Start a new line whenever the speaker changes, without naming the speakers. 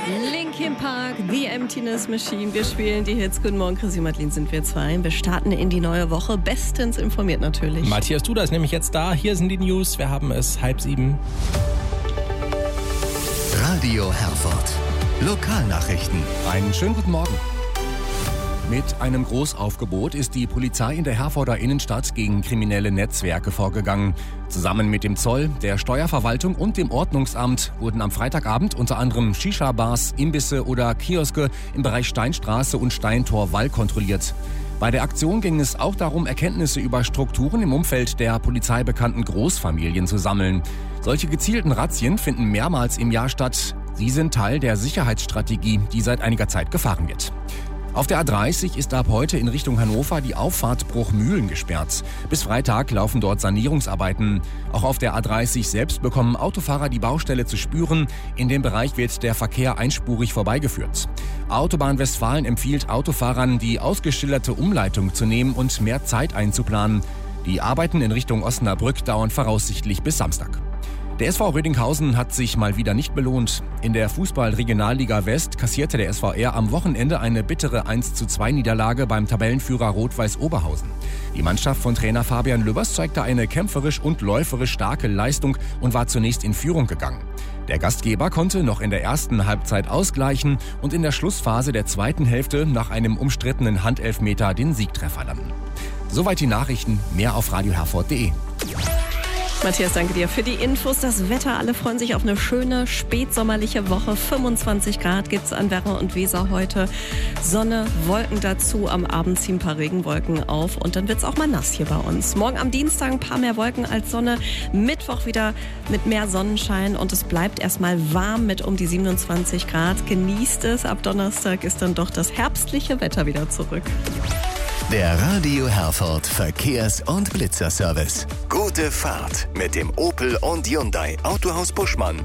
Linkin Park, The Emptiness Machine. Wir spielen die Hits. Guten Morgen, Chrissy Madeline, sind wir zwei. Wir starten in die neue Woche. Bestens informiert natürlich.
Matthias Duda ist nämlich jetzt da. Hier sind die News. Wir haben es 6:30.
Radio Herford. Lokalnachrichten.
Einen schönen guten Morgen. Mit einem Großaufgebot ist die Polizei in der Herforder Innenstadt gegen kriminelle Netzwerke vorgegangen. Zusammen mit dem Zoll, der Steuerverwaltung und dem Ordnungsamt wurden am Freitagabend unter anderem Shisha-Bars, Imbisse oder Kioske im Bereich Steinstraße und Steintor-Wall kontrolliert. Bei der Aktion ging es auch darum, Erkenntnisse über Strukturen im Umfeld der Polizei bekannten Großfamilien zu sammeln. Solche gezielten Razzien finden mehrmals im Jahr statt. Sie sind Teil der Sicherheitsstrategie, die seit einiger Zeit gefahren wird. Auf der A30 ist ab heute in Richtung Hannover die Auffahrt Bruchmühlen gesperrt. Bis Freitag laufen dort Sanierungsarbeiten. Auch auf der A30 selbst bekommen Autofahrer die Baustelle zu spüren. In dem Bereich wird der Verkehr einspurig vorbeigeführt. Autobahn Westfalen empfiehlt Autofahrern, die ausgeschilderte Umleitung zu nehmen und mehr Zeit einzuplanen. Die Arbeiten in Richtung Osnabrück dauern voraussichtlich bis Samstag. Der SV Rödinghausen hat sich mal wieder nicht belohnt. In der Fußball-Regionalliga West kassierte der SVR am Wochenende eine bittere 1:2-Niederlage beim Tabellenführer Rot-Weiß Oberhausen. Die Mannschaft von Trainer Fabian Lübbers zeigte eine kämpferisch und läuferisch starke Leistung und war zunächst in Führung gegangen. Der Gastgeber konnte noch in der ersten Halbzeit ausgleichen und in der Schlussphase der zweiten Hälfte nach einem umstrittenen Handelfmeter den Siegtreffer landen. Soweit die Nachrichten, mehr auf radioherford.de.
Matthias, danke dir für die Infos. Das Wetter, alle freuen sich auf eine schöne, spätsommerliche Woche. 25 Grad gibt's an Werra und Weser heute. Sonne, Wolken dazu. Am Abend ziehen ein paar Regenwolken auf und dann wird's auch mal nass hier bei uns. Morgen am Dienstag ein paar mehr Wolken als Sonne. Mittwoch wieder mit mehr Sonnenschein und es bleibt erstmal warm mit um die 27 Grad. Genießt es. Ab Donnerstag ist dann doch das herbstliche Wetter wieder zurück.
Der Radio Herford Verkehrs- und Blitzerservice. Gute Fahrt mit dem Opel und Hyundai Autohaus Buschmann.